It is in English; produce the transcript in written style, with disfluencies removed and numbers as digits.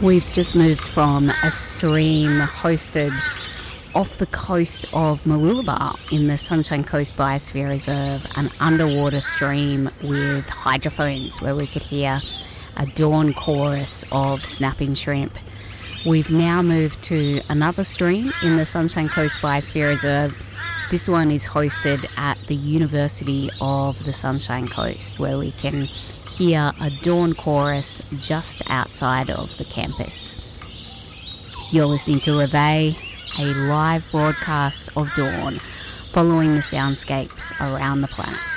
We've just moved from a stream hosted off the coast of Mooloolaba in the Sunshine Coast Biosphere Reserve, an underwater stream with hydrophones where we could hear a dawn chorus of snapping shrimp. We've now moved to another stream in the Sunshine Coast Biosphere Reserve. This one is hosted at the University of the Sunshine Coast, where we can hear a dawn chorus just outside of the campus. You're listening to Reveille, a live broadcast of dawn, following the soundscapes around the planet.